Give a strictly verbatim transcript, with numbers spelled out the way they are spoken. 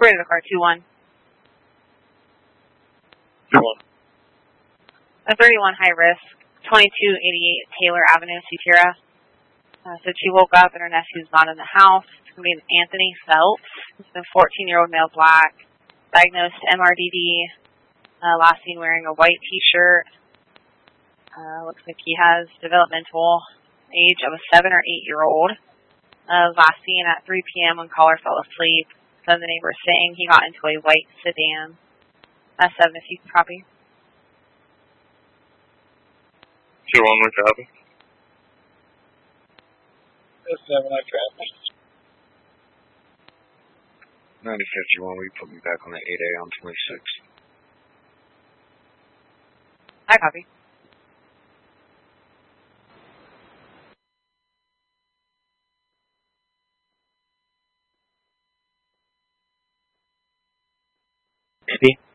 Ready to car two one. two one. A thirty-one high risk, twenty-two eighty-eight Taylor Avenue, Sutira. Uh, said she woke up and her nephew's not in the house. It's going to be an Anthony Phelps. He's a fourteen-year-old male black, diagnosed M R D D, uh, last seen wearing a white T-shirt. Uh, looks like he has developmental age of a seven or eight-year-old. Uh, last seen at three p.m. when caller fell asleep. Then the neighbor saying he got into a white sedan. S seven if you can copy. two one, one copy. S seven, I copy. ninety fifty-one, will you put me back on the eight A on twenty-six? I copy. Copy.